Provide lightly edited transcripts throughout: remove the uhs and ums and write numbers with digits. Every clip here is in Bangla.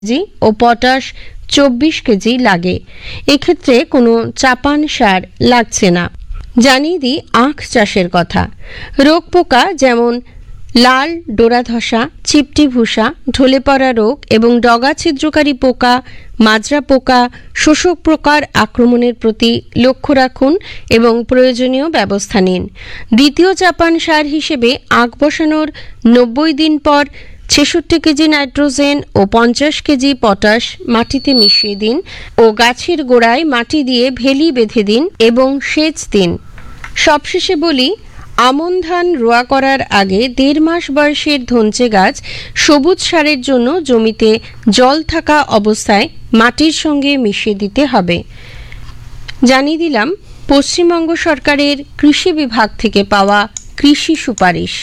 কেজি ও পটাশ 24 কেজি লাগে। এক্ষেত্রে কোনো চাপান সার লাগছে না। জানিয়ে দিই আখ চাষের কথা। রোগ পোকা যেমন লাল ডোরা ধসা, চিপটি ভুসা, ঢলে পড়া রোগ এবং ডগা ছিদ্রকারী পোকা, মাজরা পোকা, শোষক পোকার আক্রমণের প্রতি লক্ষ্য রাখুন এবং প্রয়োজনীয় ব্যবস্থা নিন। দ্বিতীয় চাপান সার হিসেবে আখ বসানোর 90 দিন পর 66 কেজি নাইট্রোজেন ও 50 কেজি পটাশ মাটিতে মিশিয়ে দিন ও গাছের গোড়ায় মাটি দিয়ে ভেলি বেঁধে দিন এবং সেচ দিন। সবশেষে বলি, আমন ধান রোয়া করার আগে 1.5 মাস বয়সের ধনচে গাছ সবুজ সারের জন্য জমিতে জল থাকা অবস্থায় মাটির সঙ্গে মিশিয়ে দিতে হবে। জানিয়ে দিলাম পশ্চিমবঙ্গ সরকারের কৃষি বিভাগ থেকে পাওয়া কৃষি সুপারিশ।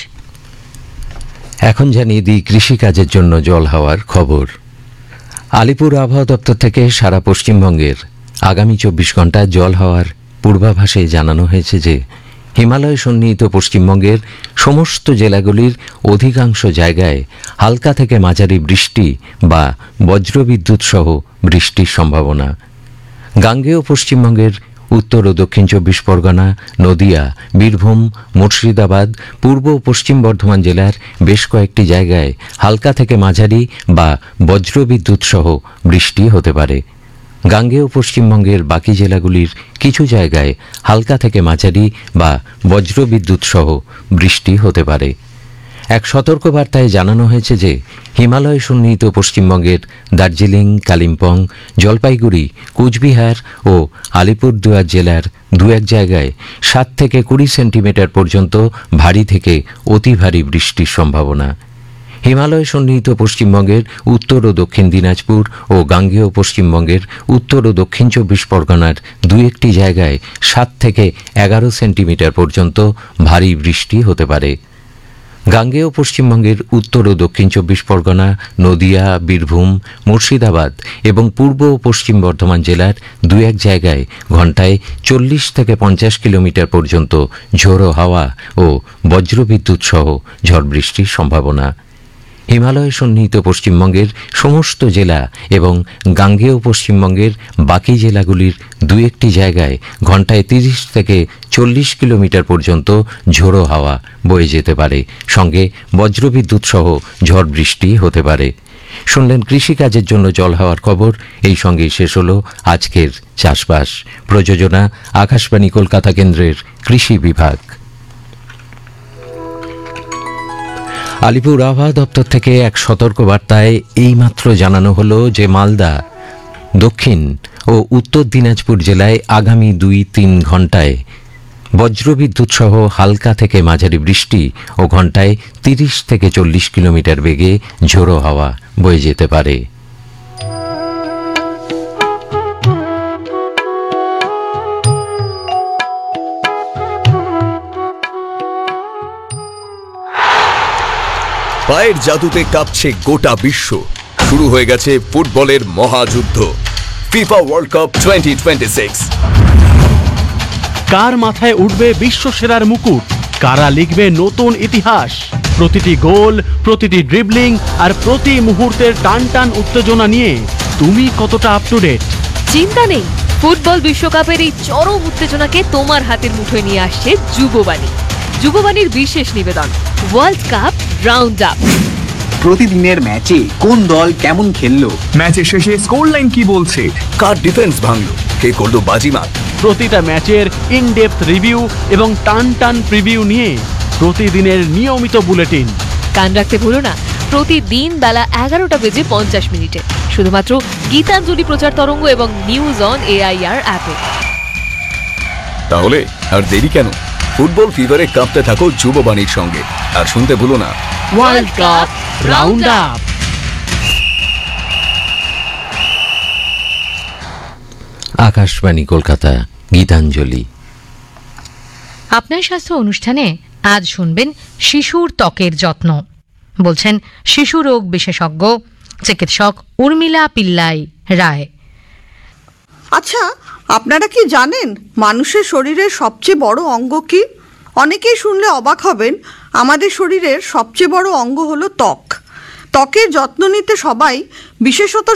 এখন জানিয়ে দিই কৃষিকাজের জন্য জল হওয়ার খবর। আলিপুর আবহাওয়া দপ্তর থেকে সারা পশ্চিমবঙ্গের আগামী 24 ঘন্টা জল হওয়ার পূর্বাভাসে জানানো হয়েছে যে হিমালয় সন্নিহিত পশ্চিমবঙ্গের সমস্ত জেলাগুলির অধিকাংশ জায়গায় হালকা থেকে মাঝারি বৃষ্টি বা বজ্রবিদ্যুৎ সহ বৃষ্টির সম্ভাবনা। গাঙ্গেয় পশ্চিমবঙ্গের উত্তর ও দক্ষিণ 24 পরগনা, নদিয়া, বীরভূম, মুর্শিদাবাদ, পূর্ব ও পশ্চিম বর্ধমান জেলার বেশ কয়েকটি জায়গায় হালকা থেকে মাঝারি বা বজ্রবিদ্যুৎ সহ বৃষ্টি হতে পারে। গাঙ্গেয় পশ্চিমবঙ্গের বাকি জেলাগুলির কিছু জায়গায় হালকা থেকে মাঝারি বা বজ্রবিদ্যুৎ সহ বৃষ্টি হতে পারে। এক সতর্কবার্তায় জানানো হয়েছে যে হিমালয় সন্নিহিত পশ্চিমবঙ্গের দার্জিলিং, কালিম্পং, জলপাইগুড়ি, কোচবিহার ও আলিপুরদুয়ার জেলার 2-1 জায়গায় 7 থেকে 20 সেন্টিমিটার পর্যন্ত ভারী থেকে অতি ভারী বৃষ্টির সম্ভাবনা। হিমালয় সন্নিহিত পশ্চিমবঙ্গের উত্তর ও দক্ষিণ দিনাজপুর ও গাঙ্গেয় পশ্চিমবঙ্গের উত্তর ও দক্ষিণ 24 পরগনার 2-1টি জায়গায় 7 থেকে 11 সেন্টিমিটার পর্যন্ত ভারী বৃষ্টি হতে পারে। গাঙ্গেয় পশ্চিমবঙ্গের উত্তর ও দক্ষিণ 24 পরগনা, নদিয়া, বীরভূম, মুর্শিদাবাদ এবং পূর্ব ও পশ্চিম বর্ধমান জেলার 2-1 জায়গায় ঘণ্টায় 40 থেকে 50 কিলোমিটার পর্যন্ত ঝোড়ো হাওয়া ও বজ্রবিদ্যুৎ সহ ঝড় বৃষ্টির সম্ভাবনা। হিমালয় সন্নিহিত পশ্চিমবঙ্গের সমস্ত জেলা এবং গাঙ্গেয় পশ্চিমবঙ্গের বাকি জেলাগুলির 2-1টি জায়গায় ঘণ্টায় 30 থেকে 40 কিলোমিটার পর্যন্ত ঝোড়ো হাওয়া বয়ে যেতে পারে, সঙ্গে বজ্রবিদ্যুৎ সহ ঝড় বৃষ্টি হতে পারে। শুনলেন কৃষিকাজের জন্য জল হওয়ার খবর। এই সঙ্গেই শেষ হলো আজকের চাষবাস। প্রযোজনা আকাশবাণী কলকাতা কেন্দ্রের কৃষি বিভাগ। আলিপুর আবহাওয়া দপ্তর থেকে এক সতর্কবার্তায় এইমাত্র জানানো হলো যে মালদা, দক্ষিণ ও উত্তর দিনাজপুর জেলায় আগামী 2-3 ঘণ্টায় বজ্রবিদ্যুৎ সহ হালকা থেকে মাঝারি বৃষ্টি ও ঘণ্টায় 30 থেকে 40 কিলোমিটার বেগে ঝোড়ো হাওয়া বয়ে যেতে পারে। পায়ের জাদুতে কাঁপছে গোটা বিশ্ব। শুরু হয়ে গেছে ফুটবলের মহাযুদ্ধ, ফিফা ওয়ার্ল্ড কাপ 2026। কার মাথায় উঠবে বিশ্ব সেরার মুকুট? কারা লিখবে নতুন ইতিহাস? প্রতিটি গোল, প্রতিটি ড্রিবলিং আর প্রতি মুহূর্তের টান টান উত্তেজনা নিয়ে তুমি কতটা আপ টু ডেট? চিন্তা নেই, ফুটবল বিশ্বকাপের এই চরম উত্তেজনাকে তোমার হাতের মুঠোয় নিয়ে আসছে যুববাণী। যুববাণীর বিশেষ নিবেদন ওয়ার্ল্ড কাপ রাউন্ড আপ। প্রতিদিনের ম্যাচে কোন দল কেমন খেললো, ম্যাচের শেষে স্কোর লাইন কি বলছে, কার ডিফেন্স ভাঙলো, কে করলো বাজিমাত। প্রতিটা ম্যাচের ইনডেপথ রিভিউ এবং টান টান প্রিভিউ নিয়ে প্রতিদিনের নিয়মিত বুলেটিন। কান রাখতে ভুলো না, প্রতিদিন বেলা 11:50 শুধুমাত্র গীতাঞ্জলি প্রচার তরঙ্গ এবং নিউজ অন AIR অ্যাপে। তাহলে আর দেরি কেন? ফুটবল ফিভারে কাঁপতে থাকো যুববাণীর সঙ্গে, আর শুনতে ভুলো না world cup round up. Akashvani Kolkata, Gitanjali. আপনার স্বাস্থ্য অনুষ্ঠানে আজ শুনবেন শিশুর ত্বকের যত্ন। বলছেন শিশু রোগ বিশেষজ্ঞ চিকিৎসক উর্মিলা পিল্লাই রায়। আচ্ছা, আপনারা কি জানেন মানুষের শরীরের সবচেয়ে বড় অঙ্গ কি? অনেকেই শুনলে অবাক হবেন, আমাদের শরীরের সবচেয়ে বড় অঙ্গ হলো ত্বক। ত্বকের যত্ন নিতে সবাই, বিশেষত